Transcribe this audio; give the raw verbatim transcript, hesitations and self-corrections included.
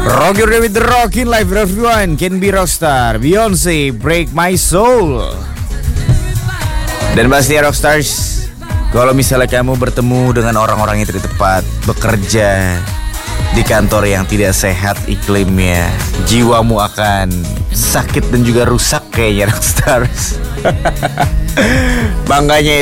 Rock Your Day with the Rockin' Live, everyone can be rockstar. Beyonce, Break My Soul. Dan pasti rockstars, kalau misalnya kamu bertemu dengan orang-orang yang tidak tepat, bekerja di kantor yang tidak sehat iklimnya, jiwamu akan sakit dan juga rusak kayaknya rockstars. Makanya